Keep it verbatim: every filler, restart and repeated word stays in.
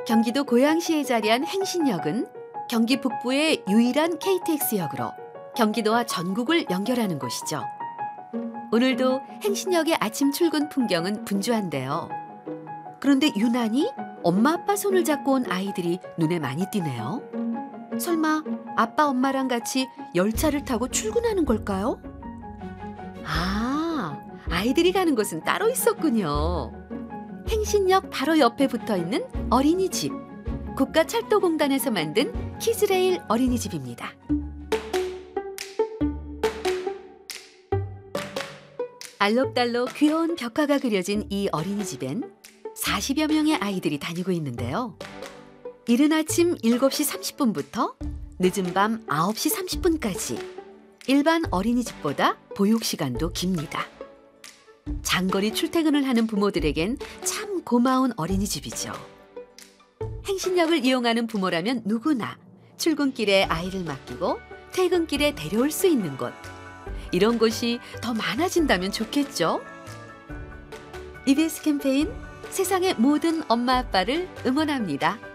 경기도 고양시에 자리한 행신역은 경기 북부의 유일한 케이티엑스역으로 경기도와 전국을 연결하는 곳이죠. 오늘도 행신역의 아침 출근 풍경은 분주한데요. 그런데 유난히 엄마 아빠 손을 잡고 온 아이들이 눈에 많이 띄네요. 설마 아빠 엄마랑 같이 열차를 타고 출근하는 걸까요? 아, 아이들이 가는 곳은 따로 있었군요. 행신역 바로 옆에 붙어있는 어린이집, 국가철도공단에서 만든 키즈레일 어린이집입니다. 알록달록 귀여운 벽화가 그려진 이 어린이집엔 사십여 명의 아이들이 다니고 있는데요. 이른 아침 일곱 시 삼십 분부터 늦은 밤 아홉 시 삼십 분까지 일반 어린이집보다 보육시간도 깁니다. 장거리 출퇴근을 하는 부모들에겐 참 고마운 어린이집이죠. 행신역을 이용하는 부모라면 누구나 출근길에 아이를 맡기고 퇴근길에 데려올 수 있는 곳. 이런 곳이 더 많아진다면 좋겠죠? 이비에스 캠페인 세상의 모든 엄마 아빠를 응원합니다.